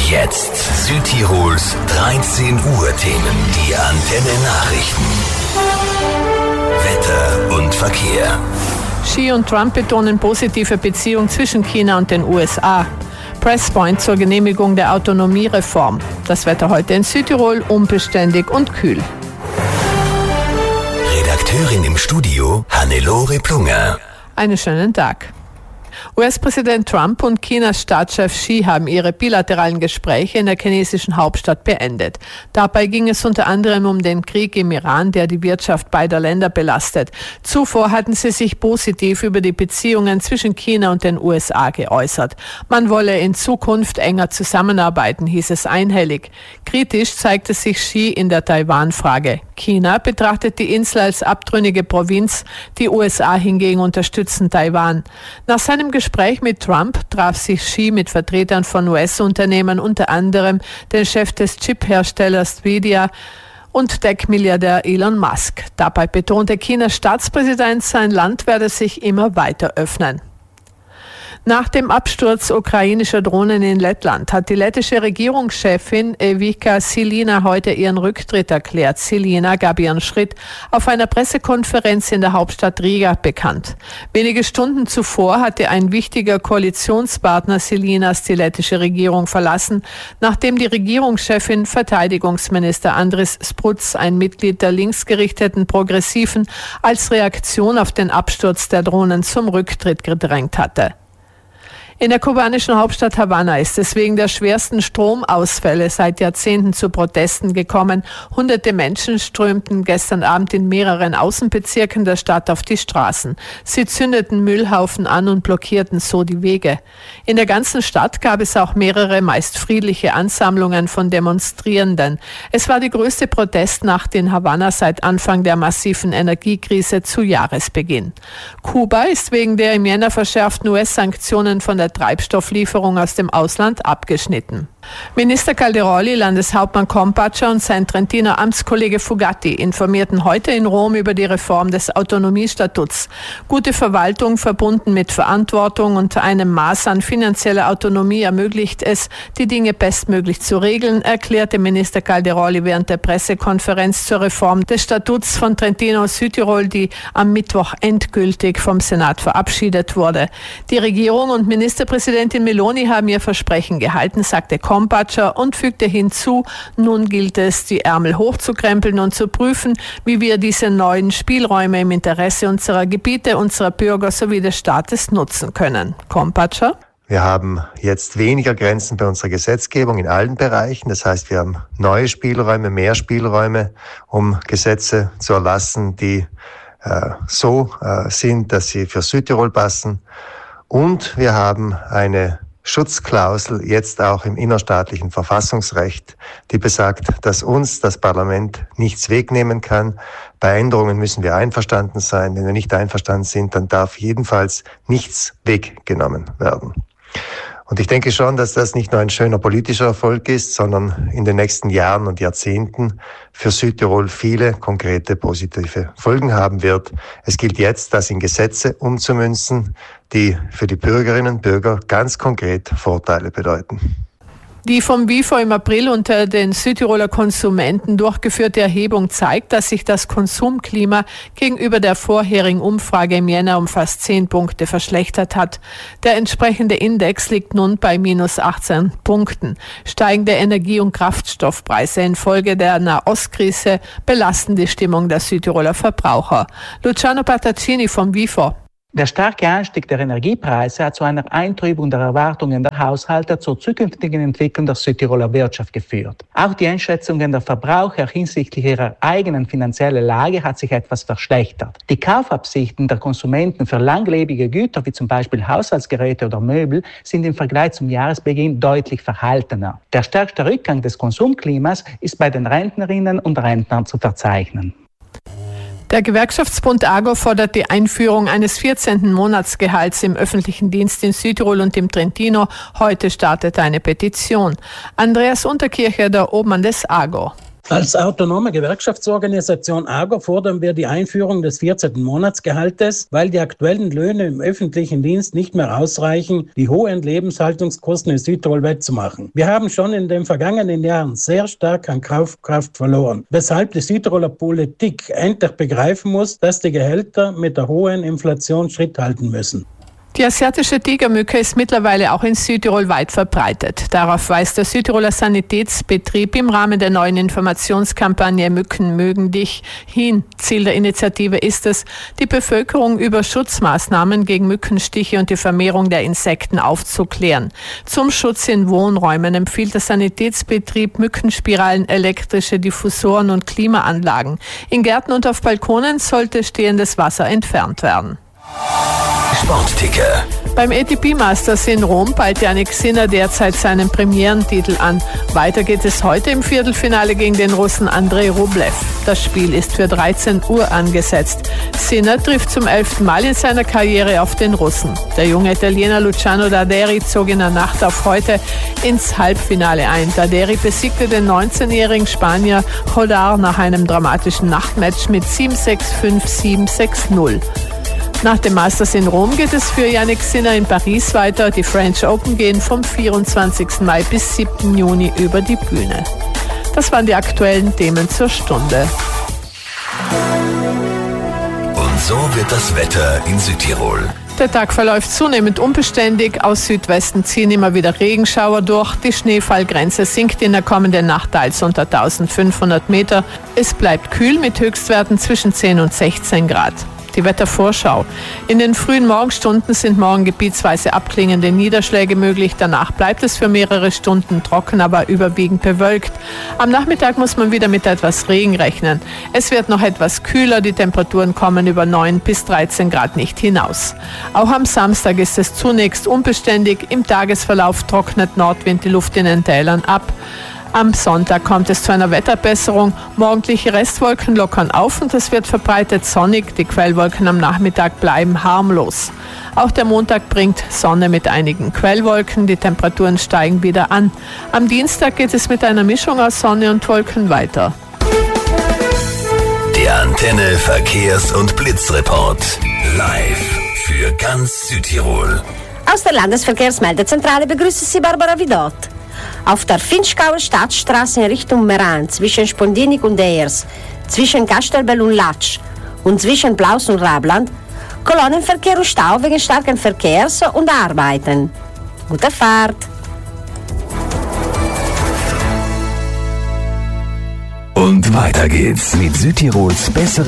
Jetzt Südtirols 13 Uhr Themen, die Antenne Nachrichten. Wetter und Verkehr. Xi und Trump betonen positive Beziehung zwischen China und den USA. Presspoint zur Genehmigung der Autonomiereform. Das Wetter heute in Südtirol unbeständig und kühl. Redakteurin im Studio Hannelore Plunger. Einen schönen Tag. US-Präsident Trump und Chinas Staatschef Xi haben ihre bilateralen Gespräche in der chinesischen Hauptstadt beendet. Dabei ging es unter anderem um den Krieg im Iran, der die Wirtschaft beider Länder belastet. Zuvor hatten sie sich positiv über die Beziehungen zwischen China und den USA geäußert. Man wolle in Zukunft enger zusammenarbeiten, hieß es einhellig. Kritisch zeigte sich Xi in der Taiwan-Frage. China betrachtet die Insel als abtrünnige Provinz, die USA hingegen unterstützen Taiwan. Nach seinem Gespräch mit Trump traf sich Xi mit Vertretern von US-Unternehmen, unter anderem den Chef des Chip-Herstellers Nvidia und Tech-Milliardär Elon Musk. Dabei betonte Chinas Staatspräsident, sein Land werde sich immer weiter öffnen. Nach dem Absturz ukrainischer Drohnen in Lettland hat die lettische Regierungschefin Evika Silina heute ihren Rücktritt erklärt. Silina gab ihren Schritt auf einer Pressekonferenz in der Hauptstadt Riga bekannt. Wenige Stunden zuvor hatte ein wichtiger Koalitionspartner Silinas die lettische Regierung verlassen, nachdem die Regierungschefin Verteidigungsminister Andris Spruds, ein Mitglied der linksgerichteten Progressiven, als Reaktion auf den Absturz der Drohnen zum Rücktritt gedrängt hatte. In der kubanischen Hauptstadt Havanna ist es wegen der schwersten Stromausfälle seit Jahrzehnten zu Protesten gekommen. Hunderte Menschen strömten gestern Abend in mehreren Außenbezirken der Stadt auf die Straßen. Sie zündeten Müllhaufen an und blockierten so die Wege. In der ganzen Stadt gab es auch mehrere, meist friedliche Ansammlungen von Demonstrierenden. Es war die größte Protestnacht in Havanna seit Anfang der massiven Energiekrise zu Jahresbeginn. Kuba ist wegen der im Jänner verschärften US-Sanktionen von der Treibstofflieferung aus dem Ausland abgeschnitten. Minister Calderoli, Landeshauptmann Compatscher und sein Trentiner Amtskollege Fugatti informierten heute in Rom über die Reform des Autonomiestatuts. Gute Verwaltung verbunden mit Verantwortung und einem Maß an finanzieller Autonomie ermöglicht es, die Dinge bestmöglich zu regeln, erklärte Minister Calderoli während der Pressekonferenz zur Reform des Statuts von Trentino und Südtirol, die am Mittwoch endgültig vom Senat verabschiedet wurde. Die Regierung und Ministerpräsidentin Meloni haben ihr Versprechen gehalten, sagte Compatscher und fügte hinzu, nun gilt es, die Ärmel hochzukrempeln und zu prüfen, wie wir diese neuen Spielräume im Interesse unserer Gebiete, unserer Bürger sowie des Staates nutzen können. Compatscher? Wir haben jetzt weniger Grenzen bei unserer Gesetzgebung in allen Bereichen. Das heißt, wir haben neue Spielräume, mehr Spielräume, um Gesetze zu erlassen, die so sind, dass sie für Südtirol passen. Und wir haben eine Schutzklausel jetzt auch im innerstaatlichen Verfassungsrecht, die besagt, dass uns das Parlament nichts wegnehmen kann. Bei Änderungen müssen wir einverstanden sein. Wenn wir nicht einverstanden sind, dann darf jedenfalls nichts weggenommen werden. Und ich denke schon, dass das nicht nur ein schöner politischer Erfolg ist, sondern in den nächsten Jahren und Jahrzehnten für Südtirol viele konkrete positive Folgen haben wird. Es gilt jetzt, das in Gesetze umzumünzen, die für die Bürgerinnen und Bürger ganz konkret Vorteile bedeuten. Die vom WIFO im April unter den Südtiroler Konsumenten durchgeführte Erhebung zeigt, dass sich das Konsumklima gegenüber der vorherigen Umfrage im Jänner um fast 10 Punkte verschlechtert hat. Der entsprechende Index liegt nun bei minus 18 Punkten. Steigende Energie- und Kraftstoffpreise infolge der Nahostkrise belasten die Stimmung der Südtiroler Verbraucher. Luciano Pattaccini vom WIFO. Der starke Anstieg der Energiepreise hat zu einer Eintrübung der Erwartungen der Haushalte zur zukünftigen Entwicklung der Südtiroler Wirtschaft geführt. Auch die Einschätzungen der Verbraucher hinsichtlich ihrer eigenen finanziellen Lage hat sich etwas verschlechtert. Die Kaufabsichten der Konsumenten für langlebige Güter wie zum Beispiel Haushaltsgeräte oder Möbel sind im Vergleich zum Jahresbeginn deutlich verhaltener. Der stärkste Rückgang des Konsumklimas ist bei den Rentnerinnen und Rentnern zu verzeichnen. Der Gewerkschaftsbund AGO fordert die Einführung eines 14. Monatsgehalts im öffentlichen Dienst in Südtirol und im Trentino. Heute startet eine Petition. Andreas Unterkircher, der Obmann des AGO. Als autonome Gewerkschaftsorganisation AGO fordern wir die Einführung des 14. Monatsgehaltes, weil die aktuellen Löhne im öffentlichen Dienst nicht mehr ausreichen, die hohen Lebenshaltungskosten in Südtirol wettzumachen. Wir haben schon in den vergangenen Jahren sehr stark an Kaufkraft verloren, weshalb die Südtiroler Politik endlich begreifen muss, dass die Gehälter mit der hohen Inflation Schritt halten müssen. Die asiatische Tigermücke ist mittlerweile auch in Südtirol weit verbreitet. Darauf weist der Südtiroler Sanitätsbetrieb im Rahmen der neuen Informationskampagne Mücken mögen dich hin. Ziel der Initiative ist es, die Bevölkerung über Schutzmaßnahmen gegen Mückenstiche und die Vermehrung der Insekten aufzuklären. Zum Schutz in Wohnräumen empfiehlt der Sanitätsbetrieb Mückenspiralen, elektrische Diffusoren und Klimaanlagen. In Gärten und auf Balkonen sollte stehendes Wasser entfernt werden. Sportticker. Beim ATP Masters in Rom peilt Jannik Sinner derzeit seinen Premierentitel an. Weiter geht es heute im Viertelfinale gegen den Russen Andrei Rublev. Das Spiel ist für 13 Uhr angesetzt. Sinner trifft zum 11. Mal in seiner Karriere auf den Russen. Der junge Italiener Luciano Daderi zog in der Nacht auf heute ins Halbfinale ein. Daderi besiegte den 19-jährigen Spanier Jodar nach einem dramatischen Nachtmatch mit 7-6, 5-7, 6-0. Nach dem Masters in Rom geht es für Jannik Sinner in Paris weiter. Die French Open gehen vom 24. Mai bis 7. Juni über die Bühne. Das waren die aktuellen Themen zur Stunde. Und so wird das Wetter in Südtirol. Der Tag verläuft zunehmend unbeständig. Aus Südwesten ziehen immer wieder Regenschauer durch. Die Schneefallgrenze sinkt in der kommenden Nacht teils unter 1500 Meter. Es bleibt kühl mit Höchstwerten zwischen 10 und 16 Grad. Die Wettervorschau. In den frühen Morgenstunden sind morgen gebietsweise abklingende Niederschläge möglich. Danach bleibt es für mehrere Stunden trocken, aber überwiegend bewölkt. Am Nachmittag muss man wieder mit etwas Regen rechnen. Es wird noch etwas kühler. Die Temperaturen kommen über 9 bis 13 Grad nicht hinaus. Auch am Samstag ist es zunächst unbeständig. Im Tagesverlauf trocknet Nordwind die Luft in den Tälern ab. Am Sonntag kommt es zu einer Wetterbesserung. Morgendliche Restwolken lockern auf und es wird verbreitet sonnig. Die Quellwolken am Nachmittag bleiben harmlos. Auch der Montag bringt Sonne mit einigen Quellwolken. Die Temperaturen steigen wieder an. Am Dienstag geht es mit einer Mischung aus Sonne und Wolken weiter. Der Antenne Verkehrs- und Blitzreport. Live für ganz Südtirol. Aus der Landesverkehrsmeldezentrale begrüßt Sie Barbara Vidot. Auf der Finchgauer Stadtstraße in Richtung Meran, zwischen Spondinik und Eyers, zwischen Kastelbell und Latsch und zwischen Blaus und Rabland, Kolonnenverkehr und Stau wegen starken Verkehrs- und Arbeiten. Gute Fahrt! Und weiter geht's mit Südtirols besseren